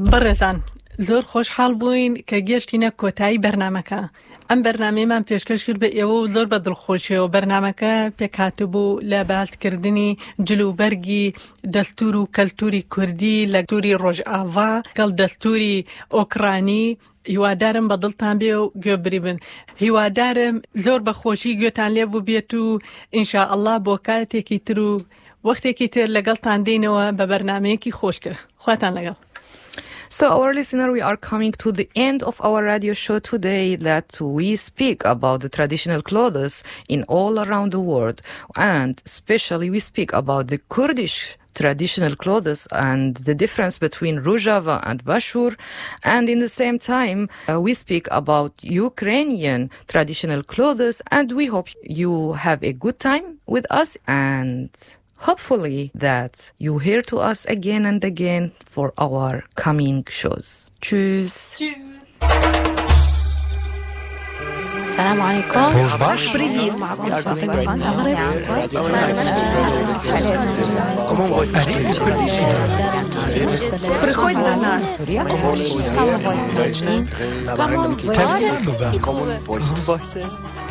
بەڕێزان زۆر خۆشحاڵ بووین کە گەشتینە کۆتایی بەرنامەکە. ئەم بەرنامەیەمان پێشکەش کرد بە ئێوە و زۆر بە دڵخۆشیەوە بەرنامەکە پێکهاتبوو لە باسکردنی جلوبەرگی دەستور و کەلتوری کوردی لە دووری ڕۆژئاوا گەڵ دەستوری ئۆکرانی. هیوادارم بە دڵتان بێ و گوێبری بن. هیوادارم زۆر بە خۆشی گوێتان لێ بوو بێت و ئینشاءالله بۆ کاتێکی تر و وەختێکی تر لەگەڵتان دێنەوە بە بەرنامەیەکی خۆشتر. خواتان لەگەڵ. So, our listener, we are coming to the end of our radio show today that we speak about the traditional clothes in all around the world, and especially we speak about the Kurdish traditional clothes and the difference between Rojava and Bashur, and in the same time we speak about Ukrainian traditional clothes, and we hope you have a good time with us, and hopefully that you hear to us again and again for our coming shows. Tschüss. السلام عليكم. Привет. Приходь до нас. Common Voices.